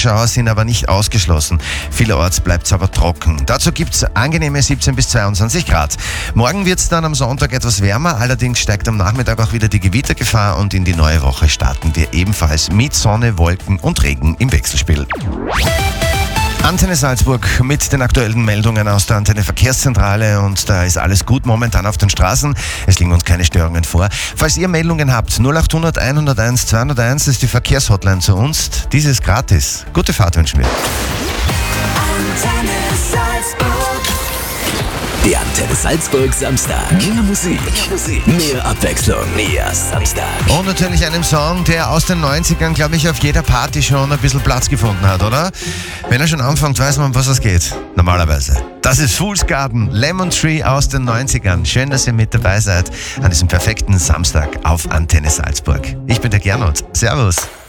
Regenschauer sind aber nicht ausgeschlossen. Vielerorts bleibt es aber trocken. Dazu gibt es angenehme 17 bis 22 Grad. Morgen wird es dann am Sonntag etwas wärmer, allerdings steigt am Nachmittag auch wieder die Gewittergefahr und in die neue Woche starten wir ebenfalls mit Sonne, Wolken und Regen im Wechselspiel. Antenne Salzburg mit den aktuellen Meldungen aus der Antenne Verkehrszentrale und da ist alles gut momentan auf den Straßen. Es liegen uns keine Störungen vor. Falls ihr Meldungen habt, 0800 101 201 ist die Verkehrshotline zu uns. Diese ist gratis. Gute Fahrt wünschen wir. Antenne Salzburg. Der Antenne Salzburg Samstag. Mehr Musik. Mehr Abwechslung. Mehr Samstag. Und natürlich einem Song, der aus den 90ern, glaube ich, auf jeder Party schon ein bisschen Platz gefunden hat, oder? Wenn er schon anfängt, weiß man, um was es geht. Normalerweise. Das ist Fool's Garden, Lemon Tree aus den 90ern. Schön, dass ihr mit dabei seid an diesem perfekten Samstag auf Antenne Salzburg. Ich bin der Gernot. Servus.